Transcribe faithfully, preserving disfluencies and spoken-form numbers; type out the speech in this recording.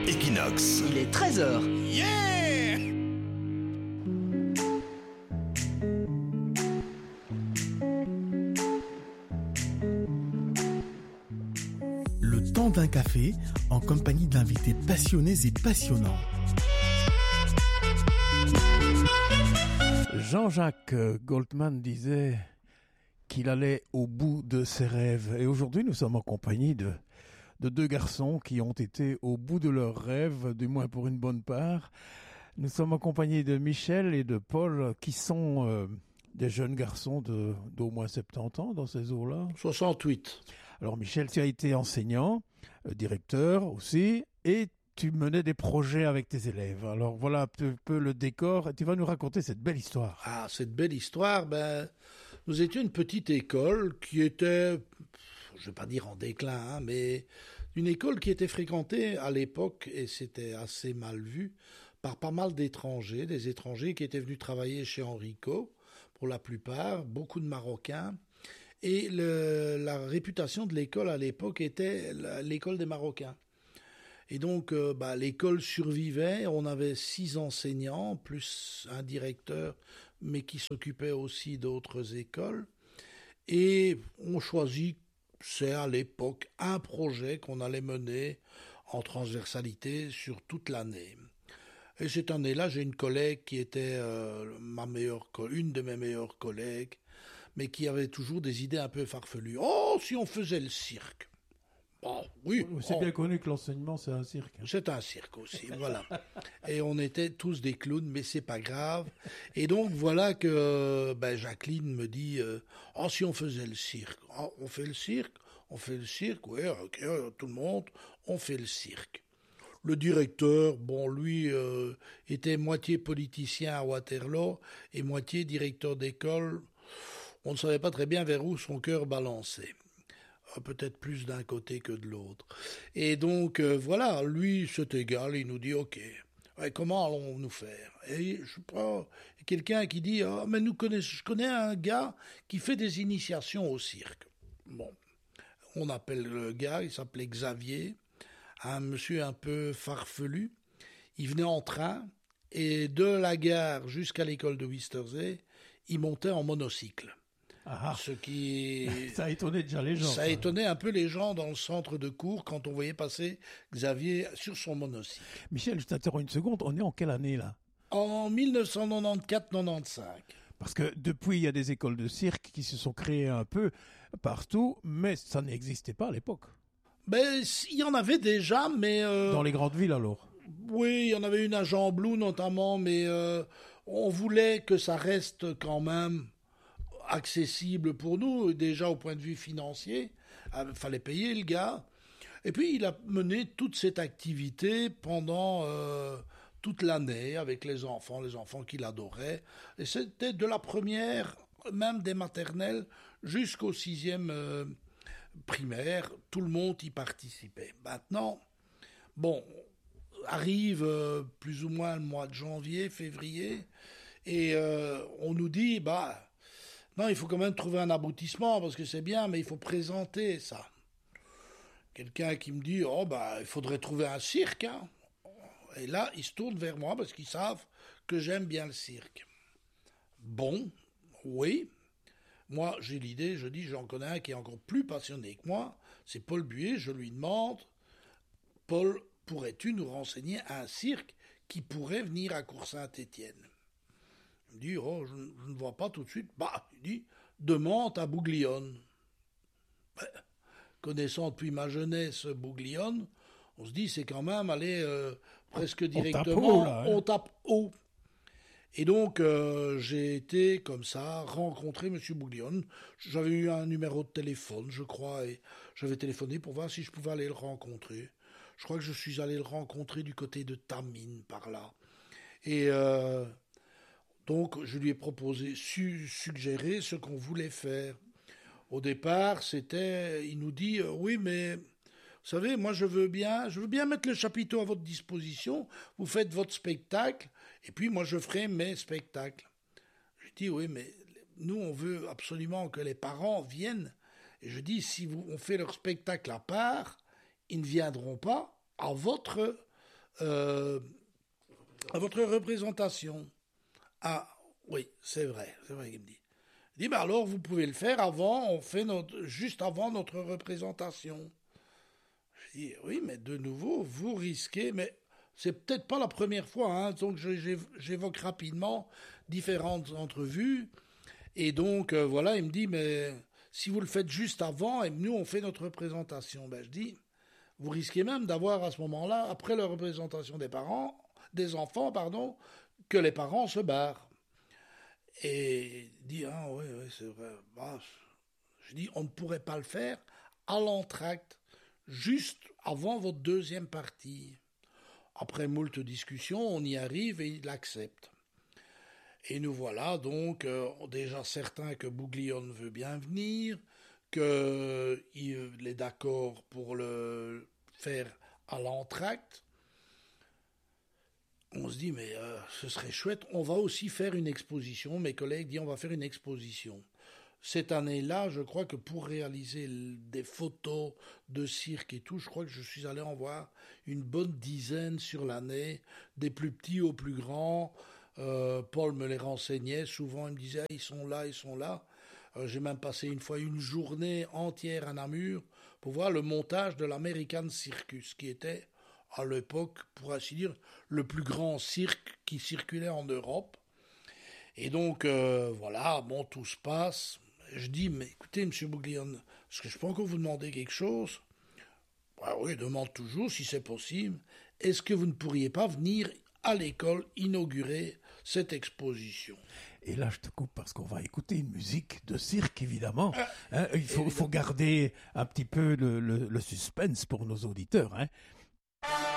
Equinox. Il est treize heures. Yeah! Le temps d'un café en compagnie d'invités passionnés et passionnants. Jean-Jacques Goldman disait qu'il allait au bout de ses rêves. Et aujourd'hui, nous sommes en compagnie de, de deux garçons qui ont été au bout de leurs rêves, du moins pour une bonne part. Nous sommes en compagnie de Michel et de Paul, qui sont euh, des jeunes garçons de, d'au moins soixante-dix ans dans ces eaux-là. soixante-huit. Alors Michel, tu as été enseignant, euh, directeur aussi, et tu menais des projets avec tes élèves. Alors voilà un peu, peu le décor. Tu vas nous raconter cette belle histoire. Ah, cette belle histoire, ben, nous étions une petite école qui était, je ne vais pas dire en déclin, hein, mais une école qui était fréquentée à l'époque, et c'était assez mal vu, par pas mal d'étrangers, des étrangers qui étaient venus travailler chez Enrico, pour la plupart, beaucoup de Marocains. Et le, la réputation de l'école à l'époque était l'école des Marocains. Et donc, euh, bah, l'école survivait. On avait six enseignants, plus un directeur, mais qui s'occupait aussi d'autres écoles. Et on choisit, c'est à l'époque, un projet qu'on allait mener en transversalité sur toute l'année. Et cette année-là, j'ai une collègue qui était euh, ma meilleure, une de mes meilleures collègues, mais qui avait toujours des idées un peu farfelues. Oh, si on faisait le cirque! Oh, oui. C'est oh. bien connu que l'enseignement, c'est un cirque. C'est un cirque aussi, voilà. Et on était tous des clowns, mais c'est pas grave. Et donc, voilà que ben, Jacqueline me dit euh, « Oh, si on faisait le cirque. Oh, on fait le cirque, on fait le cirque, oui, ok, tout le monde, on fait le cirque. » Le directeur, bon, lui, euh, était moitié politicien à Waterloo et moitié directeur d'école. On ne savait pas très bien vers où son cœur balançait. Peut-être plus d'un côté que de l'autre. Et donc, euh, voilà, lui, c'est égal, il nous dit, ok, ouais, comment allons-nous faire? Et je prends quelqu'un qui dit, ah, mais nous connaissons, je connais un gars qui fait des initiations au cirque. Bon, on appelle le gars, il s'appelait Xavier, un monsieur un peu farfelu. Il venait en train, et de la gare jusqu'à l'école de Wistersee, il montait en monocycle. Ah, Ce qui ça a étonné déjà les gens. Ça a étonné un peu les gens dans le centre de cours quand on voyait passer Xavier sur son monocycle. Michel, je t'interromps une seconde. On est en quelle année là? En dix-neuf cent quatre-vingt-quatorze quatre-vingt-quinze. Parce que depuis, il y a des écoles de cirque qui se sont créées un peu partout, mais ça n'existait pas à l'époque. Ben, il y en avait déjà, mais... Euh... Dans les grandes villes alors? Oui, il y en avait une à Jean-Blou notamment, mais euh, on voulait que ça reste quand même accessible pour nous, déjà au point de vue financier. Il fallait payer le gars. Et puis, il a mené toute cette activité pendant euh, toute l'année avec les enfants, les enfants qu'il adorait. Et c'était de la première, même des maternelles, jusqu'au sixième euh, primaire. Tout le monde y participait. Maintenant, bon, arrive euh, plus ou moins le mois de janvier, février, et euh, on nous dit, bah, non, il faut quand même trouver un aboutissement, parce que c'est bien, mais il faut présenter ça. Quelqu'un qui me dit, oh, bah, il faudrait trouver un cirque, hein. Et là, ils se tournent vers moi, parce qu'ils savent que j'aime bien le cirque. Bon, oui. Moi, j'ai l'idée, je dis, j'en connais un qui est encore plus passionné que moi, c'est Paul Buet, je lui demande, Paul, pourrais-tu nous renseigner un cirque qui pourrait venir à Cour-Saint-Étienne? Il me dit, oh, je, je ne vois pas tout de suite. Bah, il dit, demande à Bouglione. Ben, connaissant depuis ma jeunesse Bouglione, on se dit, c'est quand même aller euh, presque directement, on tape haut. Là, hein. On tape haut. Et donc, euh, j'ai été, comme ça, rencontrer M. Bouglione. J'avais eu un numéro de téléphone, je crois, et j'avais téléphoné pour voir si je pouvais aller le rencontrer. Je crois que je suis allé le rencontrer du côté de Tamine, par là. Et... Euh, Donc, je lui ai proposé, su, suggéré ce qu'on voulait faire. Au départ, c'était, il nous dit, euh, oui, mais, vous savez, moi, je veux bien, je veux bien mettre le chapiteau à votre disposition, vous faites votre spectacle, et puis moi, je ferai mes spectacles. Je dis, oui, mais nous, on veut absolument que les parents viennent. Et je dis, si vous, on fait leur spectacle à part, ils ne viendront pas à votre euh, à votre représentation. Ah, oui, c'est vrai, c'est vrai qu'il me dit. Il dit, mais alors vous pouvez le faire avant, on fait notre, juste avant notre représentation. Je dis, oui, mais de nouveau, vous risquez, mais c'est peut-être pas la première fois, hein, donc je, j'évoque rapidement différentes entrevues, et donc euh, voilà, il me dit, mais si vous le faites juste avant, et nous on fait notre représentation, ben je dis, vous risquez même d'avoir à ce moment-là, après la représentation des parents, des enfants, pardon, que les parents se barrent. Et il dit, ah oui, oui, c'est vrai. Bah, je dis, on ne pourrait pas le faire à l'entracte, juste avant votre deuxième partie. Après moult discussions, on y arrive et il accepte. Et nous voilà donc euh, déjà certains que Bouglione veut bien venir, qu'il est d'accord pour le faire à l'entracte. On se dit, mais euh, ce serait chouette, on va aussi faire une exposition. Mes collègues disent, on va faire une exposition. Cette année-là, je crois que pour réaliser des photos de cirque et tout, je crois que je suis allé en voir une bonne dizaine sur l'année, des plus petits aux plus grands. Euh, Paul me les renseignait, souvent il me disait, ah, ils sont là, ils sont là. Euh, j'ai même passé une fois une journée entière à Namur pour voir le montage de l'American Circus, qui était à l'époque, pour ainsi dire, le plus grand cirque qui circulait en Europe. Et donc, euh, voilà, bon, tout se passe. Je dis, mais écoutez, M. Bouglione, est-ce que je peux encore vous demander quelque chose? Bah oui, demande toujours si c'est possible. Est-ce que vous ne pourriez pas venir à l'école inaugurer cette exposition? Et là, je te coupe parce qu'on va écouter une musique de cirque, évidemment. Ah, hein, il faut, faut garder un petit peu le, le, le suspense pour nos auditeurs. Hein.